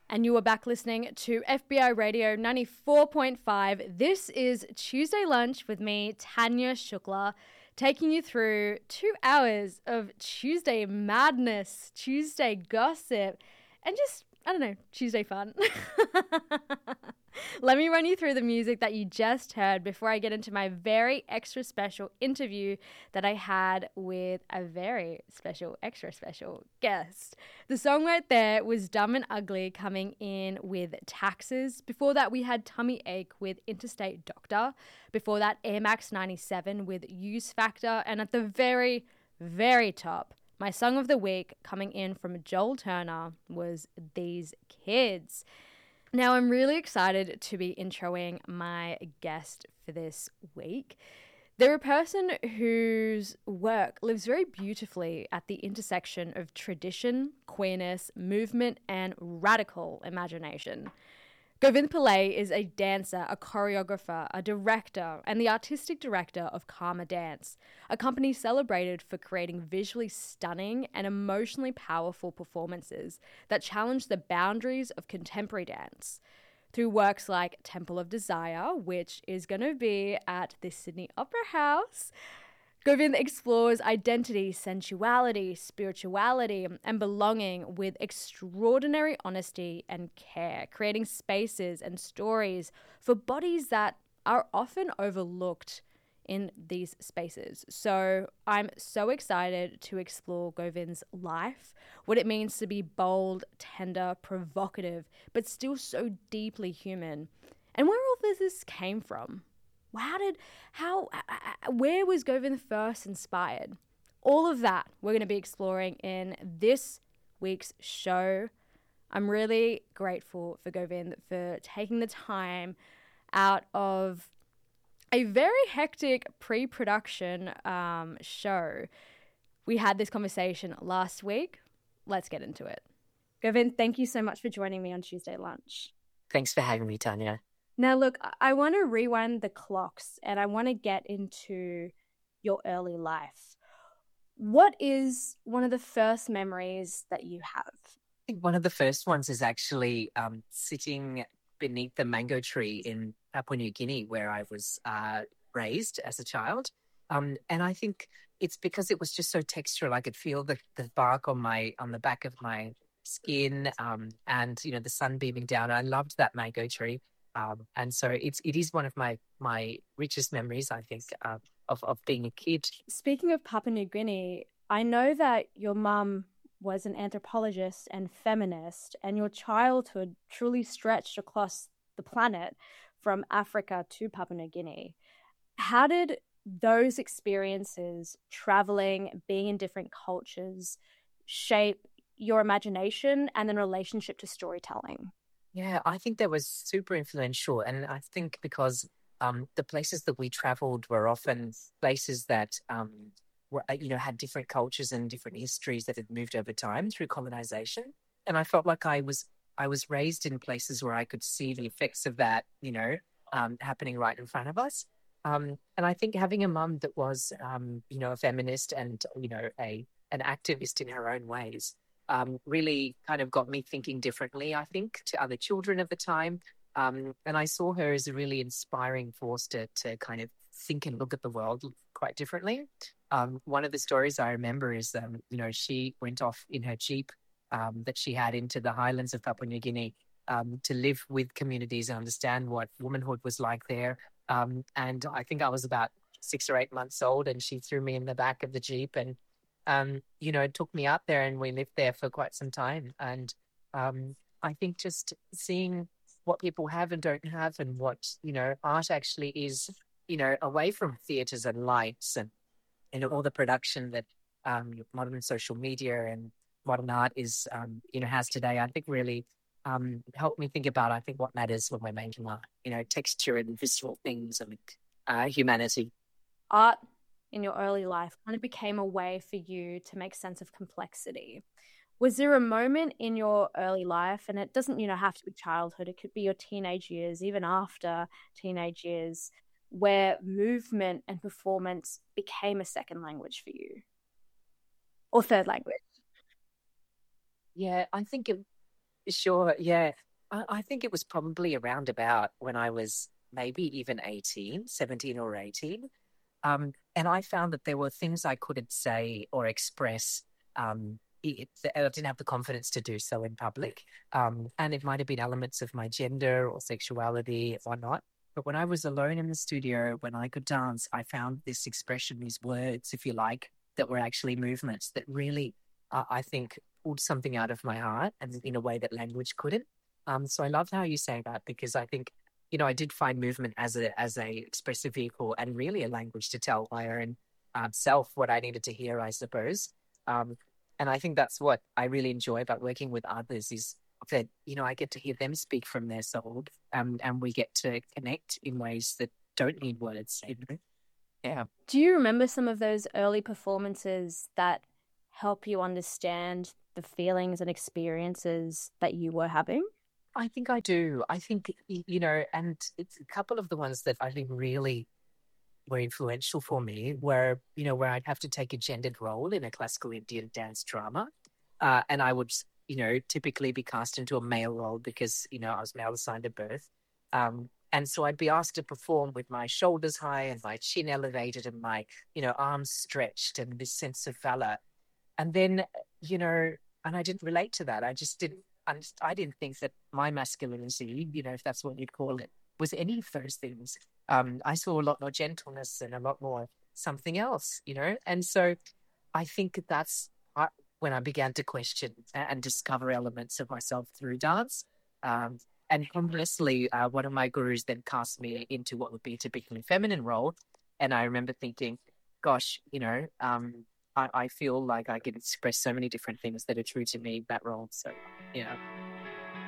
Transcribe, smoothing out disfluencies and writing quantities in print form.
And you are back listening to FBI Radio 94.5. This is Tuesday Lunch with me, Tanya Shukla, taking you through 2 hours of Tuesday madness, Tuesday gossip, and just, I don't know, Tuesday fun. Let me run you through the music that you just heard before I get into my very extra special interview that I had with a very special, extra special guest. The song right there was Dumb and Ugly coming in with Taxes. Before that, we had Tummy Ache with Interstate Doctor. Before that, Air Max 97 with Use Factor. And at the very, very top, my song of the week coming in from Joel Turner was These Kids. Now, I'm really excited to be introing my guest for this week. They're a person whose work lives very beautifully at the intersection of tradition, queerness, movement, and radical imagination. Govind Pillai is a dancer, a choreographer, a director, and the artistic director of Karma Dance, a company celebrated for creating visually stunning and emotionally powerful performances that challenge the boundaries of contemporary dance. Through works like Temple of Desire, which is going to be at the Sydney Opera House, Govind explores identity, sensuality, spirituality, and belonging with extraordinary honesty and care, creating spaces and stories for bodies that are often overlooked in these spaces. So I'm so excited to explore Govind's life, what it means to be bold, tender, provocative, but still so deeply human, and where all this came from. Where was Govind first inspired? All of that we're going to be exploring in this week's show. I'm really grateful for Govind for taking the time out of a very hectic pre-production show. We had this conversation last week. Let's get into it. Govind, thank you so much for joining me on Tuesday Lunch. Thanks for having me, Tanya. Now, look, I want to rewind the clocks and I want to get into your early life. What is one of the first memories that you have? I think one of the first ones is actually sitting beneath the mango tree in Papua New Guinea, where I was raised as a child. And I think it's because it was just so textural. I could feel the bark on the back of my skin, and the sun beaming down. I loved that mango tree. And so it is one of my richest memories, I think, of being a kid. Speaking of Papua New Guinea, I know that your mum was an anthropologist and feminist, and your childhood truly stretched across the planet from Africa to Papua New Guinea. How did those experiences, traveling, being in different cultures, shape your imagination and then relationship to storytelling? Yeah, I think that was super influential. And I think because the places that we traveled were often places that had different cultures and different histories that had moved over time through colonization. And I felt like I was raised in places where I could see the effects of that, happening right in front of us. And I think having a mum that was, a feminist and, an activist in her own ways, really kind of got me thinking differently, I think, to other children of the time. And I saw her as a really inspiring force to kind of think and look at the world quite differently. One of the stories I remember is, she went off in her Jeep that she had into the highlands of Papua New Guinea to live with communities and understand what womanhood was like there. And I think I was about 6 or 8 months old, and she threw me in the back of the Jeep and it took me out there, and we lived there for quite some time. And I think just seeing what people have and don't have, and what, art actually is, away from theatres and lights and, all the production that modern social media and modern art is, has today, I think really helped me think about, I think, what matters when we're making art, texture and visual things and humanity. Art in your early life kind of became a way for you to make sense of complexity. Was there a moment in your early life, and it doesn't, have to be childhood, it could be your teenage years, even after teenage years, where movement and performance became a second language for you? Or third language? Yeah, I think Sure, yeah. I think it was probably around about when I was maybe even 18, 17 or 18. And I found that there were things I couldn't say or express. I didn't have the confidence to do so in public. And it might have been elements of my gender or sexuality or not. But when I was alone in the studio, when I could dance, I found this expression, these words, if you like, that were actually movements that really, I think, pulled something out of my heart and in a way that language couldn't. So I love how you say that because I think I did find movement as a expressive vehicle and really a language to tell my own self what I needed to hear, I suppose. Um, and I think that's what I really enjoy about working with others is that I get to hear them speak from their soul, and we get to connect in ways that don't need words. Yeah. Do you remember some of those early performances that help you understand the feelings and experiences that you were having? I think I do. I think, and it's a couple of the ones that I think really were influential for me where I'd have to take a gendered role in a classical Indian dance drama. And I would, typically be cast into a male role because, I was male assigned at birth. And so I'd be asked to perform with my shoulders high and my chin elevated and my, arms stretched and this sense of valor. And then, and I didn't relate to that. I just didn't, I didn't think that my masculinity, if that's what you'd call it, was any of those things. I saw a lot more gentleness and a lot more something else, And so I think that's when I began to question and discover elements of myself through dance. And conversely, one of my gurus then cast me into what would be a typically feminine role. And I remember thinking, gosh, I feel like I can express so many different things that are true to me in that role. So, yeah.